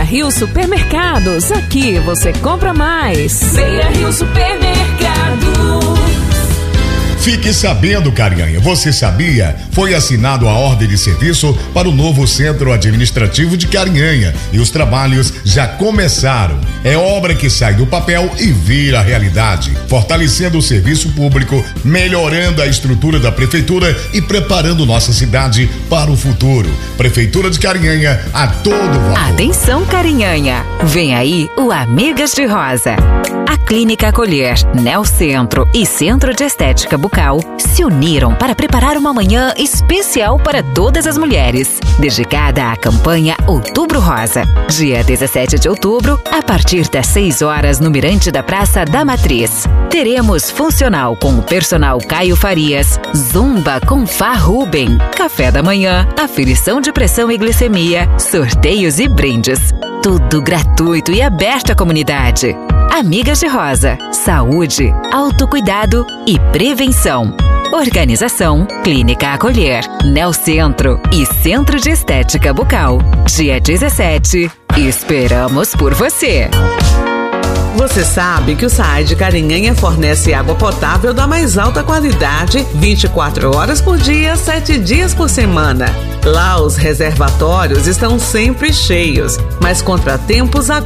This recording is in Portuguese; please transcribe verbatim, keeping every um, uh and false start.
Beia Rio Supermercados, aqui você compra mais. Beia Rio Supermercados. Fique sabendo, Carinhanha, você sabia? Foi assinado a ordem de serviço para o novo Centro Administrativo de Carinhanha e os trabalhos já começaram. É obra que sai do papel e vira realidade, fortalecendo o serviço público, melhorando a estrutura da prefeitura e preparando nossa cidade para o futuro. Prefeitura de Carinhanha, a todo vapor. Atenção, Carinhanha, vem aí o Amigas de Rosa. A Clínica Acolher, Neocentro e Centro de Estética Bucal se uniram para preparar uma manhã especial para todas as mulheres, dedicada à campanha Outubro Rosa. Dia dezessete de outubro, a partir das seis horas no Mirante da Praça da Matriz. Teremos funcional com o personal Caio Farias, zumba com Fá Ruben, café da manhã, aferição de pressão e glicemia, sorteios e brindes. Tudo gratuito e aberto à comunidade. Amigas de Rosa, saúde, autocuidado e prevenção. Organização Clínica Acolher, Neocentro e Centro de Estética Bucal. Dia dezessete, esperamos por você. Você sabe que o SAAI de Carinhanha fornece água potável da mais alta qualidade, vinte e quatro horas por dia, sete dias por semana. Lá os reservatórios estão sempre cheios, mas contratempos